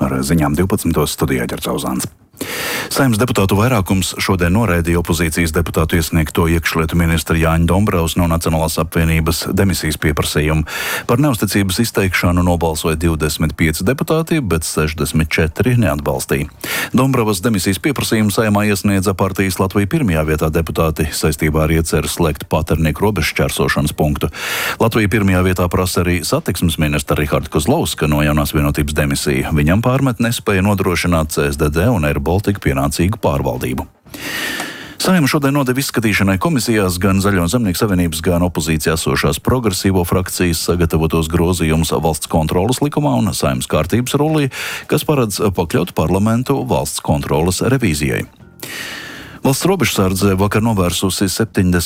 Ar ziņām 12. studijā Ģercauzāns. Saeimas deputātu vairākums šodien noraidīja opozīcijas deputātu iesniegto iekšlietu ministra Jāņa Dombrovas no Nacionālās apvienības demisijas pieprasījumu. Par neusticības izteikšanu nobalsoja 25 deputāti, bet 64 neatbalstīja. Dombrovas demisijas pieprasījumu Saeimā iesniedza partijas Latvija pirmajā vietā deputāti saistībā ar ieceru slēgt Paternieku robežšķērsošanas punktu. Latvija pirmajā vietā prasa arī satiksmes ministra Riharda Kozlovska no Jaunās vienotības demisiju. Viņam pārmet nespēja nodrošināt CSDD un Air Baltica pienācīgu pārvaldību. Saeima šodien nodeva izskatīšanai komisijās gan Zaļo un Zemnieku savienības, gan opozīcijā esošās progresīvo frakcijas sagatavotos grozījumus valsts kontroles likumā un Saeimas kārtības rullī, kas paredz pakļaut parlamentu valsts kontroles revīzijai. Valsts robežsardze vakar novērsusi 70